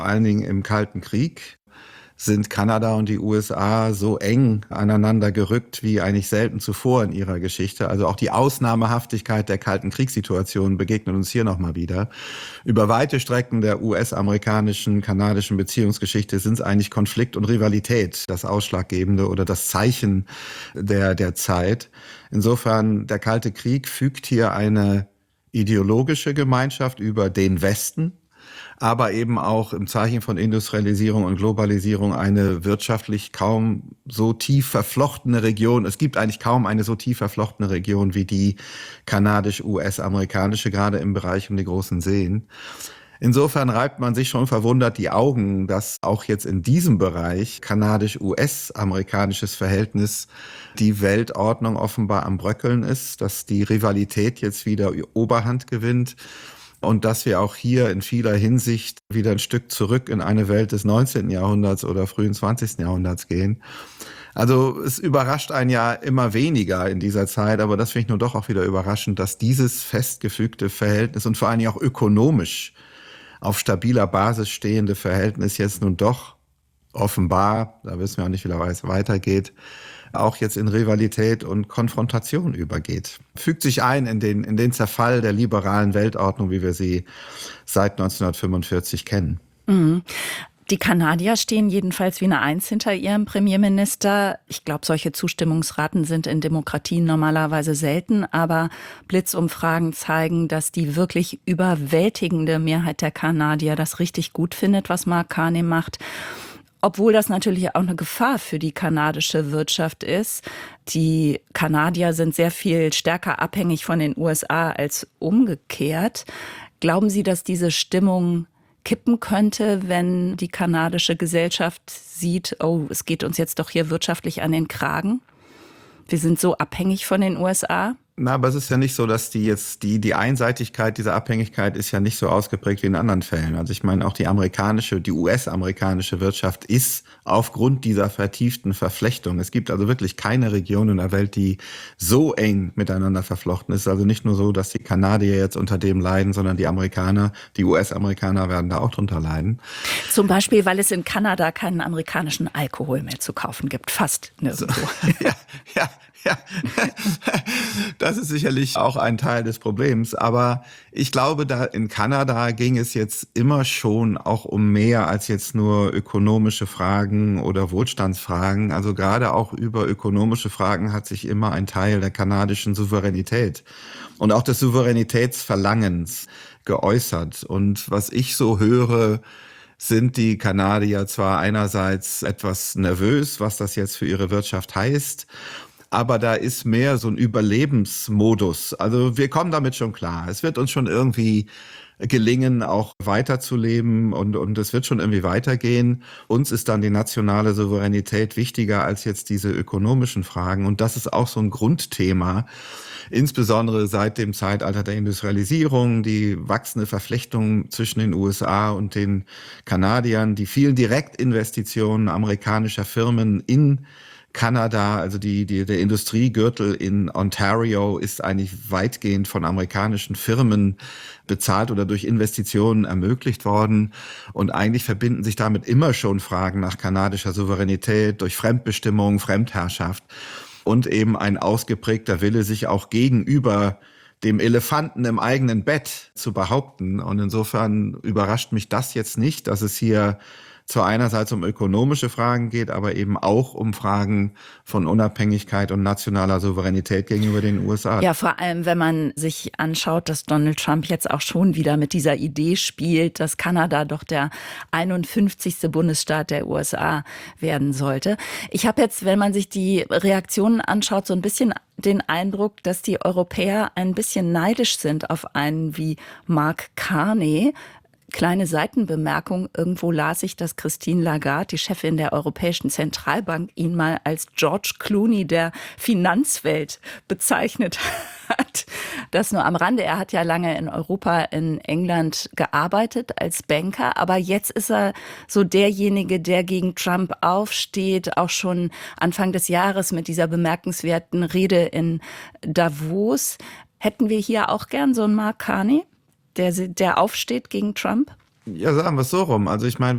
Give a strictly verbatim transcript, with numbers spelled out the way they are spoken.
Vor allen Dingen im Kalten Krieg sind Kanada und die U S A so eng aneinander gerückt wie eigentlich selten zuvor in ihrer Geschichte. Also auch die Ausnahmehaftigkeit der Kalten Kriegssituation begegnet uns hier nochmal wieder. Über weite Strecken der U S-amerikanischen, kanadischen Beziehungsgeschichte sind es eigentlich Konflikt und Rivalität, das Ausschlaggebende oder das Zeichen der, der Zeit. Insofern, der Kalte Krieg fügt hier eine ideologische Gemeinschaft über den Westen, aber eben auch im Zeichen von Industrialisierung und Globalisierung eine wirtschaftlich kaum so tief verflochtene Region. Es gibt eigentlich kaum eine so tief verflochtene Region wie die kanadisch-U S-amerikanische, gerade im Bereich um die großen Seen. Insofern reibt man sich schon verwundert die Augen, dass auch jetzt in diesem Bereich kanadisch-U S-amerikanisches Verhältnis die Weltordnung offenbar am Bröckeln ist, dass die Rivalität jetzt wieder Oberhand gewinnt. Und dass wir auch hier in vieler Hinsicht wieder ein Stück zurück in eine Welt des neunzehnten Jahrhunderts oder frühen zwanzigsten Jahrhunderts gehen. Also es überrascht einen ja immer weniger in dieser Zeit, aber das finde ich nun doch auch wieder überraschend, dass dieses festgefügte Verhältnis und vor allen Dingen auch ökonomisch auf stabiler Basis stehende Verhältnis jetzt nun doch offenbar, da wissen wir auch nicht, wie es weitergeht, auch jetzt in Rivalität und Konfrontation übergeht. Fügt sich ein in den, in den Zerfall der liberalen Weltordnung, wie wir sie seit neunzehnhundertfünfundvierzig kennen. Mhm. Die Kanadier stehen jedenfalls wie eine Eins hinter ihrem Premierminister. Ich glaube, solche Zustimmungsraten sind in Demokratien normalerweise selten, aber Blitzumfragen zeigen, dass die wirklich überwältigende Mehrheit der Kanadier das richtig gut findet, was Mark Carney macht. Obwohl das natürlich auch eine Gefahr für die kanadische Wirtschaft ist. Die Kanadier sind sehr viel stärker abhängig von den U S A als umgekehrt. Glauben Sie, dass diese Stimmung kippen könnte, wenn die kanadische Gesellschaft sieht, oh, es geht uns jetzt doch hier wirtschaftlich an den Kragen? Wir sind so abhängig von den U S A? Na, aber es ist ja nicht so, dass die jetzt, die, die Einseitigkeit dieser Abhängigkeit ist ja nicht so ausgeprägt wie in anderen Fällen. Also ich meine, auch die amerikanische, die U S-amerikanische Wirtschaft ist aufgrund dieser vertieften Verflechtung. Es gibt also wirklich keine Region in der Welt, die so eng miteinander verflochten ist. Also nicht nur so, dass die Kanadier jetzt unter dem leiden, sondern die Amerikaner, die U S-Amerikaner werden da auch drunter leiden. Zum Beispiel, weil es in Kanada keinen amerikanischen Alkohol mehr zu kaufen gibt. Fast nirgendwo. So, ja, ja. Ja, das ist sicherlich auch ein Teil des Problems. Aber ich glaube, da in Kanada ging es jetzt immer schon auch um mehr als jetzt nur ökonomische Fragen oder Wohlstandsfragen. Also gerade auch über ökonomische Fragen hat sich immer ein Teil der kanadischen Souveränität und auch des Souveränitätsverlangens geäußert. Und was ich so höre, sind die Kanadier zwar einerseits etwas nervös, was das jetzt für ihre Wirtschaft heißt, aber da ist mehr so ein Überlebensmodus. Also wir kommen damit schon klar. Es wird uns schon irgendwie gelingen, auch weiterzuleben und, und es wird schon irgendwie weitergehen. Uns ist dann die nationale Souveränität wichtiger als jetzt diese ökonomischen Fragen. Und das ist auch so ein Grundthema, insbesondere seit dem Zeitalter der Industrialisierung, die wachsende Verflechtung zwischen den U S A und den Kanadiern, die vielen Direktinvestitionen amerikanischer Firmen in Kanada, also die, die, der Industriegürtel in Ontario ist eigentlich weitgehend von amerikanischen Firmen bezahlt oder durch Investitionen ermöglicht worden. Und eigentlich verbinden sich damit immer schon Fragen nach kanadischer Souveränität durch Fremdbestimmung, Fremdherrschaft und eben ein ausgeprägter Wille, sich auch gegenüber dem Elefanten im eigenen Bett zu behaupten. Und insofern überrascht mich das jetzt nicht, dass es hier zwar einerseits um ökonomische Fragen geht, aber eben auch um Fragen von Unabhängigkeit und nationaler Souveränität gegenüber den U S A. Ja, vor allem, wenn man sich anschaut, dass Donald Trump jetzt auch schon wieder mit dieser Idee spielt, dass Kanada doch der einundfünfzigste Bundesstaat der U S A werden sollte. Ich habe jetzt, wenn man sich die Reaktionen anschaut, so ein bisschen den Eindruck, dass die Europäer ein bisschen neidisch sind auf einen wie Mark Carney. Kleine Seitenbemerkung, irgendwo las ich, dass Christine Lagarde, die Chefin der Europäischen Zentralbank, ihn mal als George Clooney der Finanzwelt bezeichnet hat. Das nur am Rande. Er hat ja lange in Europa, in England gearbeitet als Banker, aber jetzt ist er so derjenige, der gegen Trump aufsteht, auch schon Anfang des Jahres mit dieser bemerkenswerten Rede in Davos. Hätten wir hier auch gern so einen Mark Carney? Der, der aufsteht gegen Trump? Ja, sagen wir es so rum. Also ich meine,